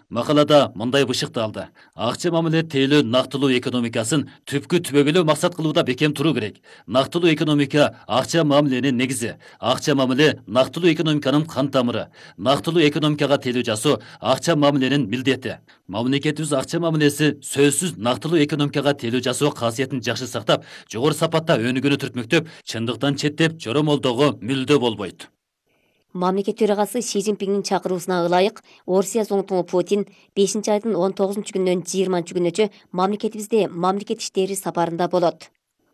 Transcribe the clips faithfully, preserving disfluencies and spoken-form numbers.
Макалада мындай бышыкталды. Акча мамиле тейлөө нактылуу экономикасын түпкү түбөгөлөө максат кылууда бекем туруу керек. Нактылуу экономика акча мамиленин негизи. Акча мамиле нактылуу экономиканын кан тамыры. Нактылуу экономикага тейлөө жасоо акча мамиленин милдети. Мамлекетибиз акча мамилеси сөзсүз нактылуу экономикага тейлөө жасоо касиетин жакшы сактап, жогору сапатта өнүгүүнү түртмөктөп, чындыктан четтеп, жоромолдоого мүлдө болбойт. Мамлекет төрагасы Си Цзиньпиңдин чакыруусуна ылайык, Орусия зоңтуңу Путин бешинчи айдын он тогузунчу күнүнөн жыйырманчы күнүнчө мамлекетибизде мамлекет иштери сапарында болот.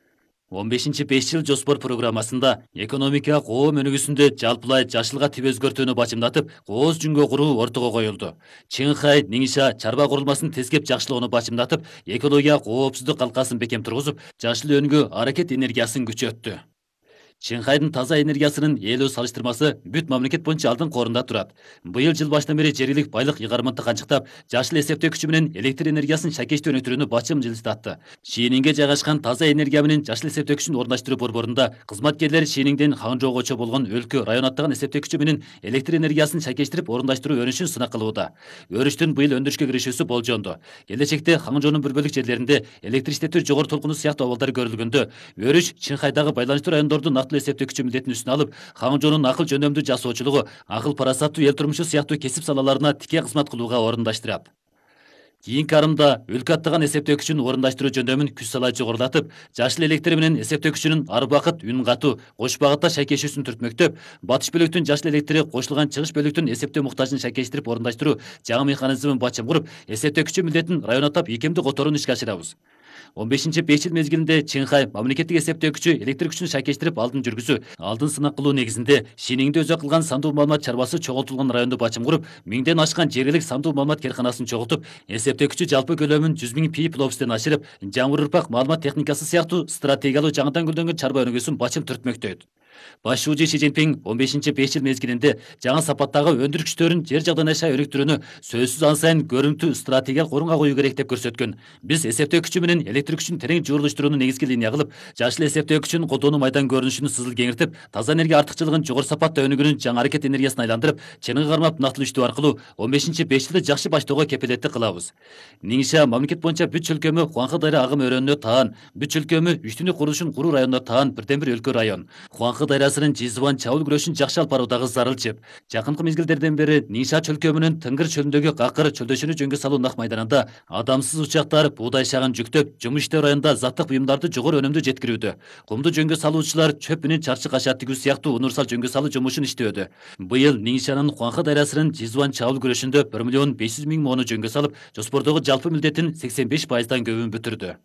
он бешинчи беш жыл жоспор программасында экономика коом өнүгүүсүндө жалпылай жашылга тип өзгөртүүнү бачымдатып, кооз жүнгө куруу ортого коюлду. Чыңхай, Нingxia чарба курулмасын тескеп жакшылоону бачымдатып, экология коопсуздук калкасын бекем тургузуп, жашыл өнүгүү аракет энергиясын күчөттү. Чыңхайдын таза энергиясынын ээлөө салыштырмасы бүт мамлекет боюнча алдыңкы орунда турат. Быйыл жыл башынан бери жергилик байлык ыйгарымынты канчыктап, жашыл эсептөөкүчү менен электр энергиясын шакештөө өнүктүрүүнү бачым жылыстатты. Шийнинге жайгашкан таза энергия менен жашыл эсептөөкүчүн орундаштыруу борборунда кызматкерлер Шийниңден Хаңжоогочо болгон өлкө район аттаган эсептөөкүчү менен электр энергиясын шакештирип орундаштыруу өрүшүн сынак кылууда. Өрүштүн быйыл өндүрүшкө киришүүсү болжондо. Келечекте Хаңжоонун бир бөлүк жерлеринде электр иштетүү жогору толкуну сыяктуу абалдар көрүлгөндө, өрүш Чыңхайдагы байланыштуу райондордун эсептөөкүчү милдетин үстүнө алып, Хаңжоонун акыл жөнөмдүү жасоочулугу, акыл парасаттуу эл турмушу сыяктуу кесип салаларына тике кызмат кылууга орундаштырат. Кийинки арымда өлкө аттаган эсептөөкүчүн орундаштыруу жөндөмүн күч салай жогорулатып, жашыл электр менен эсептөөкүчүнүн ар убакыт үн катуу, кош багытта шайкешүүсүн түртмөктөп, батыш бөлүктүн жашыл электри кошулган чыгыш бөлүктүн эсептөө муктажын шайкештирип орундаштыруу жаңы механизмин бачым куруп, эсептөөкүчү милдетин район атап ийкемдүү которууну ишке ашырабыз. он бешинчи беш жыл мезгилинде Чыңхай мамлекеттик эсептөөкүчү электр күчүн шайкештирип алдын жүргүзүү, алдын сынак кылуу негизинде Шийнingде өзү кылган сандуу маалымат чарбасы чогултулган районду бачым куруп, миңден ашкан жергилик сандуу маалымат керканасын чогултуп, эсептөөкүчү жалпы көлөмүн жүз миң пи пловстен ашырып, жаңы ырпак маалымат техникасы сыяктуу стратегиялуу жаңыдан гүлдөнгөн чарба өнүгүүсүн бачым түртмөктөйт. Башчы Си Цзиньпиң он бешинчи беш жыл мезгилинде жаңы сапаттагы өндүрүш күчтөрүн жер жагдан ашай өнүктүрүүнү сөзсүз ан сайын көрүнтүү стратегиялык орунга коюу керек деп көрсөткөн. Биз эсептөөкүчү менен электр күчүн терең жуурулуштурууну негизги линия кылып, жашыл эсептөөкүчүн колдонуу майдан көрүнүшүн сызыл кеңиртип, таза энергия артыкчылыгын жогору сапатта өнүгүүнүн жаңы аракет энергиясына айландырып, чыныгы кармап нактылуу иштөө аркылуу он бешинчи беш жылды жакшы баштоого кепилеттик кылабыз. Ningxia мамлекет боюнча бүт чөлкөмү Хуанхэ дайра агым өрөөнүнө таан, бүт чөлкөмү Үчтүнүк курулушун куруу районуна таан бирден бир өлкө район. Хуанхэ дайрасынын Жизван чабыл күрөшүн жакшы алып баруудагы зарыл чеп. Жакынкы мезгилдерден бери Ningxia чөлкөмүнүн Тыңгыр чөлүндөгү Какыр чөлдөшүнү жөнгө салуу нак майданында адамсыз учактар буудай шагын жүктөп, жумуш иштөө районунда заттык буюмдарды жогору өнүмдүү жеткирүүдө. Кумду жөнгө салуучулар чөп менен чарчы кашат тигүү сыяктуу универсал жөнгө салуу жумушун иштөөдө. Быйыл Ningxianын Хуанхэ дайрасынын Жизван чабыл күрөшүндө бир миллион беш жүз миң моону жөнгө салып, жоспордогу жалпы милдетин сексен беш пайыздан көбүн бүтүрдү.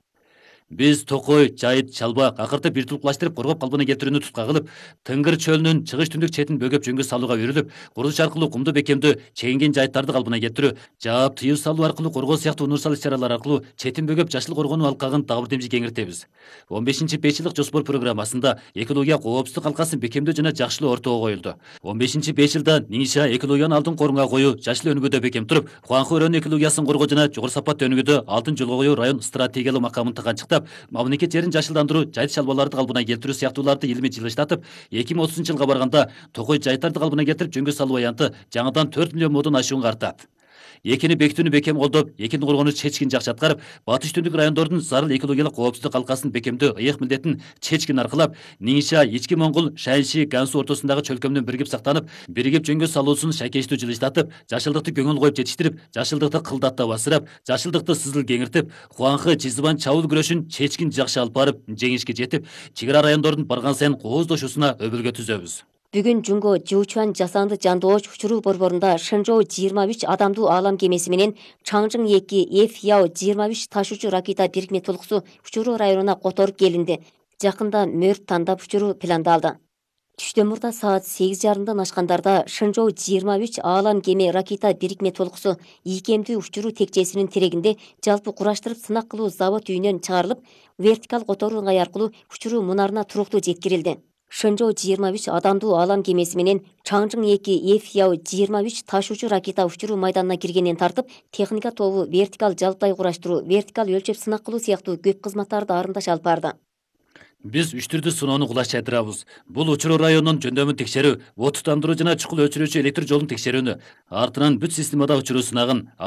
Биз Токой, Жайыт, Чалба, Какырды бир тулуклаштырып коргоп калпына келтирүүнү тутка кылып, Тыңгыр чөлүнүн чыгыш түндүк четин бөгөп жөнгө салууга үйрүлүп, курулуш аркылуу кумду бекемдүү, чегинген жайыттарды калпына келтирүү, жаап тыюу салуу аркылуу коргоо сыяктуу универсал иш-чаралар аркылуу четин бөгөп жашыл коргонуу алкагын дагы бир демжи кеңиртебиз. он бешинчи беш жылдык жоспор программасында экология коопсуздук алкасын бекемдөө жана жакшылоо ортого коюлду. он бешинчи беш жылда Ningxia экологияны алдыңкы орунга коюу, жашыл өнүгүүдө бекем туруп, Хуанхэ өрөөнүн экологиясын коргоо жана жогору сапатта өнүгүүдө алдын жолго коюу район стратегиялык макамын канчыктап, мамлекет жерин жашылдандыруу, жайыт чалбаларды калпына келтирүү сыяктууларды илимий жылыштатып, эки миң отузунчу жылга барганда Токой жайыттарды калпына келтирип жөнгө салуу аянты жаңыдан төрт миллион модон ашууга артат. Экини бекитүүнү бекем колдоп, экини коргонуу чечкин жакшы аткарып, батыш түндүк райондордун зарыл экологиялык коопсуздук алкасын бекемдөө ыйык милдетин чечкин аркылап, Ningxia Ички Моңгол, Шайши, Гансу ортосундагы чөлкөмдүн биригип сактанып, биригип жөнгө салуусун шайкештүү жылыштатып, жашылдыкты көңүл коюп жетиштирип, жашылдыкты кылдаттап асырап, жашылдыкты сызыл кеңиртип, Хуанхэ Жизван чабыл күрөшүн чечкин жакшы алып барып, жеңишке жетип, чек ара райондордун барган сайын кооздошуусуна өбөлгө түзөбүз. Бүгүн Жунго Жуучуан жасанды жандооч учуруу борборунда Шэнжоу жыйырма үч адамдуу аалам кемеси менен Чаңжың эки Эф Яо жыйырма үч ташуучу ракета бирикме толкусу учуруу районуна которуп келинди. Жакында мөрт тандап учуруу пландалды. Түштөн мурда саат сегиз жарымдан ашкандарда Шэнжоу жыйырма үч аалам кеме ракета бирикме толкусу ийкемдүү учуруу текчесинин терегинде жалпы кураштырып сынак кылуу завод үйүнөн чыгарылып, вертикал которуу ыңгай аркылуу учуруу мунарына туруктуу жеткирилди. Шэнжоу жыйырма үч адамдуу аалам кемеси менен Чаңжың эки Эф Яо жыйырма үч ташуучу ракета учуруу майданына киргенден тартып, техника тобу вертикал жалпай кураштыруу, вертикал өлчөп сынак кылуу сыяктуу көп кызматтарды арымдаш алып барды. Биз үч түрдүү сыноону кулаш чайдырабыз. Бул учуруу районунун жөндөмүн текшерүү, от тутандыруу жана чукул өчүрүүчү электр жолун текшерүүнү, артынан бүт системада учуруу сынагын